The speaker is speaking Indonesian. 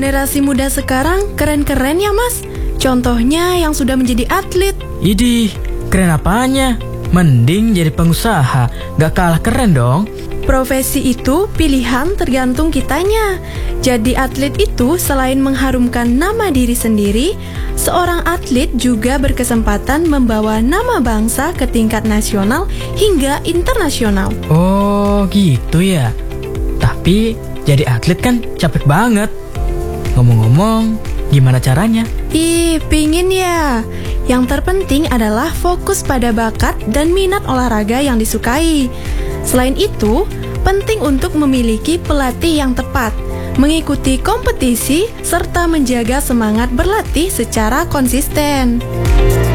Generasi muda sekarang keren-keren ya Mas. Contohnya yang sudah menjadi atlet. Idih, keren apanya? Mending jadi pengusaha, gak kalah keren dong. Profesi itu pilihan tergantung kitanya. Jadi atlet itu selain mengharumkan nama diri sendiri, seorang atlet juga berkesempatan membawa nama bangsa ke tingkat nasional hingga internasional. Oh gitu ya. Tapi jadi atlet kan capek banget. Ngomong-ngomong, gimana caranya? Ih, pingin ya. Yang terpenting adalah fokus pada bakat dan minat olahraga yang disukai. Selain itu, penting untuk memiliki pelatih yang tepat, mengikuti kompetisi, serta menjaga semangat berlatih secara konsisten.